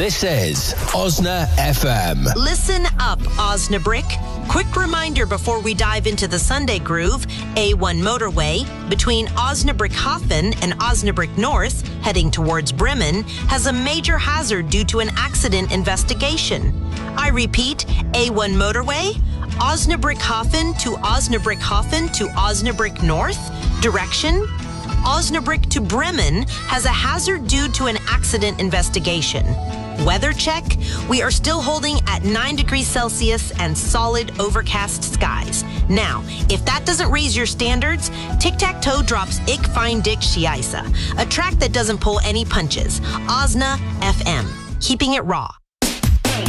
This is Osna FM. Listen up, Osnabrück. Quick reminder before we dive into the Sunday groove. A1 motorway between Osnabrück-Hafen and Osnabrück North, heading towards Bremen, has a major hazard due to an accident investigation. I repeat, A1 motorway, Osnabrück-Hafen to Osnabrück-Hafen to Osnabrück North. Direction, Osnabrück to Bremen, has a hazard due to an accident investigation. Weather check, we are still holding at 9 degrees Celsius and solid overcast skies. Now, if that doesn't raise your standards, Tic-Tac-Toe drops Ich Find Dich Scheiße, a track that doesn't pull any punches. Osna FM, keeping it raw.